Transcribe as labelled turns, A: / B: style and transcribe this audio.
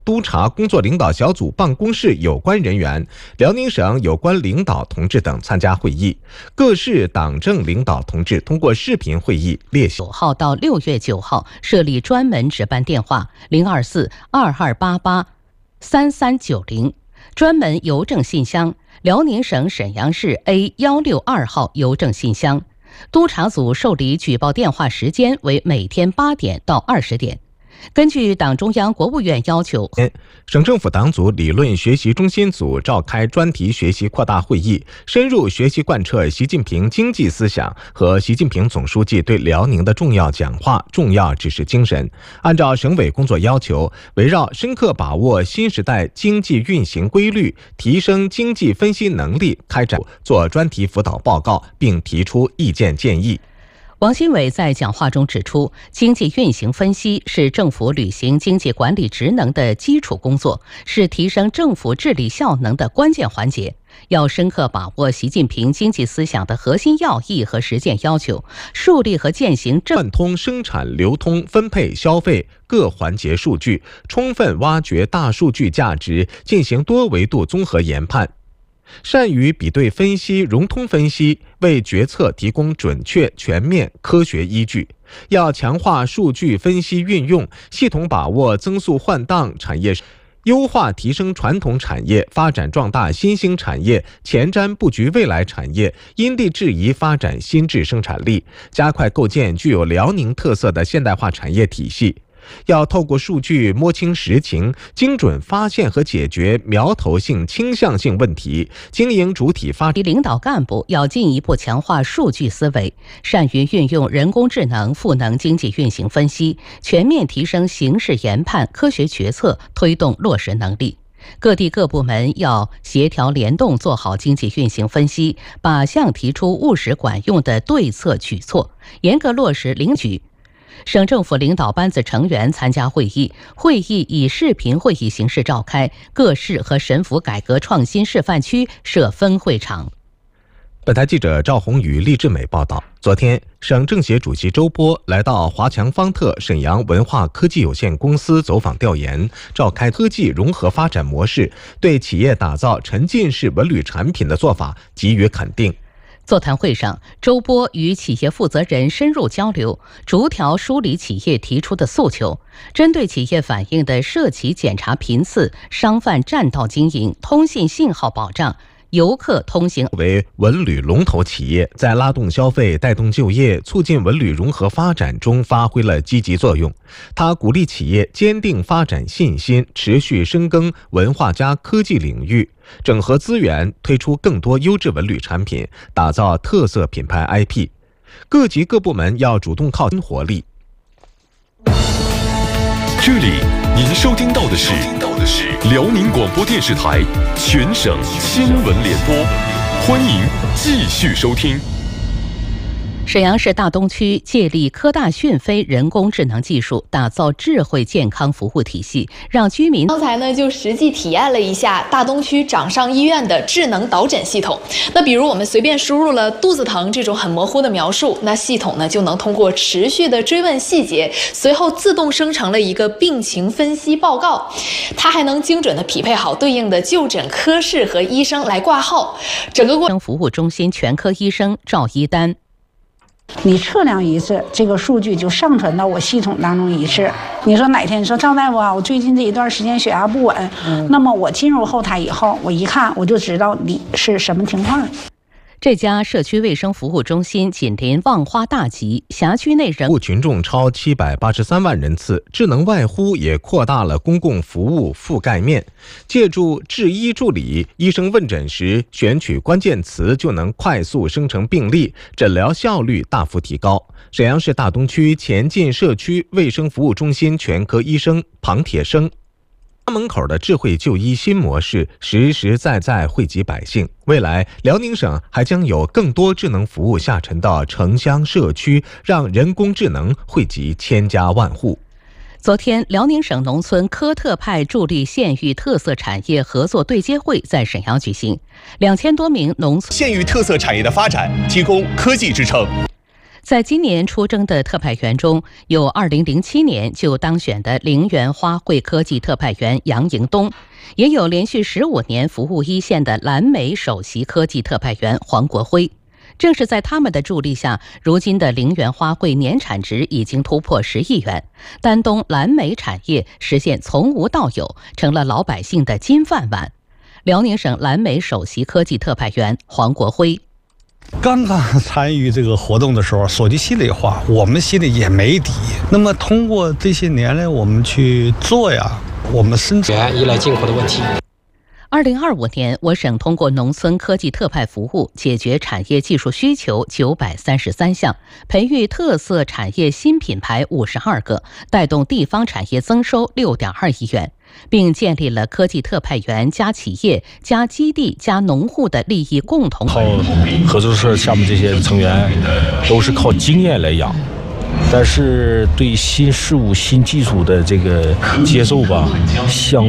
A: 督察工作领导小组办公室有关人员、辽宁省有关领导同志等参加会议。各市党政领导同志通过视频会议列席。
B: 9号到6月9号设立专门值班电话024-2288-3390，专门邮政信箱辽宁省沈阳市 A162号邮政信箱。督察组受理举报电话时间为每天8点到20点。根据党中央、国务院要求，
A: 省政府党组理论学习中心组召开专题学习扩大会议，深入学习贯彻习近平经济思想和习近平总书记对辽宁的重要讲话、重要指示精神，按照省委工作要求，围绕深刻把握新时代经济运行规律，提升经济分析能力，开展做专题辅导报告，并提出意见建议。
B: 王新伟在讲话中指出，经济运行分析是政府履行经济管理职能的基础工作，是提升政府治理效能的关键环节。要深刻把握习近平经济思想的核心要义和实践要求，树立和践行
A: 贯通生产、流通、分配、消费各环节数据，充分挖掘大数据价值，进行多维度综合研判。善于比对分析、融通分析，为决策提供准确、全面、科学依据。要强化数据分析运用，系统把握增速换挡产业，优化提升传统产业，发展壮大新兴产业，前瞻布局未来产业，因地制宜发展新质生产力，加快构建具有辽宁特色的现代化产业体系。要透过数据摸清实情，精准发现和解决苗头性、倾向性问题，经营主体发展。
B: 领导干部要进一步强化数据思维，善于运用人工智能赋能经济运行分析，全面提升形势研判、科学决策推动落实能力。各地各部门要协调联动做好经济运行分析，靶向提出务实管用的对策举措，严格落实领举。省政府领导班子成员参加会议，会议以视频会议形式召开，各市和省府改革创新示范区设分会场。
A: 本台记者赵宏宇、厉志美报道。昨天，省政协主席周波来到华强方特沈阳文化科技有限公司走访调研，召开科技融合发展模式，对企业打造沉浸式文旅产品的做法给予肯定。
B: 座谈会上，周波与企业负责人深入交流，逐条梳理企业提出的诉求，针对企业反映的涉企检查频次、商贩占道经营、通信信号保障、游客通行
A: 为文旅龙头企业，在拉动消费、带动就业、促进文旅融合发展中发挥了积极作用。他鼓励企业坚定发展信心，持续深耕文化加科技领域，整合资源，推出更多优质文旅产品，打造特色品牌 IP。各级各部门要主动靠新活力。
C: 这里您收听到的是辽宁广播电视台全省新闻联播，欢迎继续收听。
B: 沈阳市大东区借力科大讯飞人工智能技术，打造智慧健康服务体系，让居民
D: 刚才呢就实际体验了一下大东区掌上医院的智能导诊系统。那比如我们随便输入了肚子疼这种很模糊的描述，那系统呢就能通过持续的追问细节，随后自动生成了一个病情分析报告。它还能精准的匹配好对应的就诊科室和医生来挂号。整个过程
B: 服务中心全科医生赵一丹。
E: 你测量一次，这个数据就上传到我系统当中一次。你说哪天你说赵大夫啊，我最近这一段时间血压不稳，那么我进入后台以后，我一看我就知道你是什么情况。
B: 这家社区卫生服务中心紧邻万花大集，辖区内人
A: 服务群众超783万人次，智能外呼也扩大了公共服务覆盖面。借助智医助理，医生问诊时选取关键词就能快速生成病历，诊疗效率大幅提高。沈阳市大东区前进社区卫生服务中心全科医生庞铁生。家门口的智慧就医新模式实实在在惠及百姓，未来辽宁省还将有更多智能服务下沉到城乡社区，让人工智能惠及千家万户。
B: 昨天，辽宁省农村科特派助力县域特色产业合作对接会在沈阳举行，2000多名农村
F: 县域特色产业的发展提供科技支撑。
B: 在今年出征的特派员中，有2007年就当选的陵园花卉科技特派员杨迎东，也有连续15年服务一线的蓝莓首席科技特派员黄国辉。正是在他们的助力下，如今的陵园花卉年产值已经突破10亿元，丹东蓝莓产业实现从无到有，成了老百姓的金饭碗。辽宁省蓝莓首席科技特派员黄国辉：
F: 刚刚参与这个活动的时候，说句心里话，我们心里也没底。那么通过这些年来我们去做呀，我们生产
G: 依赖进口的问题。
B: 2025年，我省通过农村科技特派服务解决产业技术需求933项，培育特色产业新品牌52个，带动地方产业增收6.2亿元，并建立了科技特派员加企业加基地加农户的利益共同。
H: 靠合作社项目这些成员都是靠经验来养，但是对新事物、新技术的这个接受吧，相